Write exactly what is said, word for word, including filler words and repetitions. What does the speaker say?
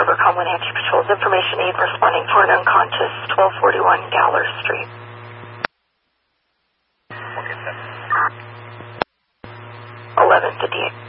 Harborcom Wenatchee Patrol's Information Aid responding for an unconscious twelve forty-one Galler Street. eleven fifty-eight.